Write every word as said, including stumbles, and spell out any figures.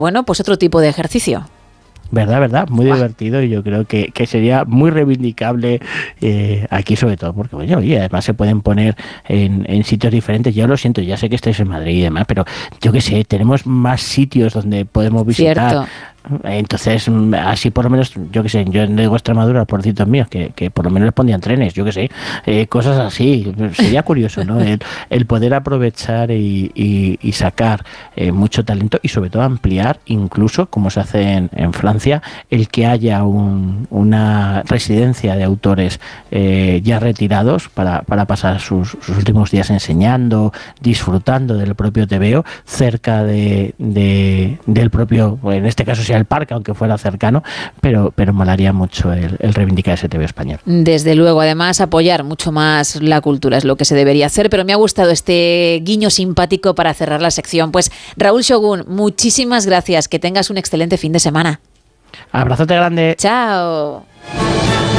bueno, pues otro tipo de ejercicio. Verdad, verdad, muy Buah. divertido, y yo creo que, que sería muy reivindicable eh, aquí, sobre todo porque, bueno, oye, además se pueden poner en, en sitios diferentes. Yo lo siento, ya sé que estáis en Madrid y demás, pero yo qué sé, tenemos más sitios donde podemos visitar. Cierto. Entonces, así por lo menos, yo qué sé, yo digo Extremadura por cientos míos, que, que por lo menos les pondrían trenes, yo qué sé, eh, cosas así. Sería curioso, ¿no? El, el poder aprovechar y, y, y sacar eh, mucho talento, y sobre todo ampliar, incluso como se hace en, en Francia, el que haya un, una residencia de autores eh, ya retirados para, para pasar sus, sus últimos días enseñando, disfrutando del propio tebeo, cerca de, de, del propio, en este caso el parque, aunque fuera cercano, pero, pero molaría mucho el, el reivindicar ese tebeo español. Desde luego, además apoyar mucho más la cultura es lo que se debería hacer, pero me ha gustado este guiño simpático para cerrar la sección. Pues Raúl Shogun, muchísimas gracias, que tengas un excelente fin de semana. Abrazote grande. Chao.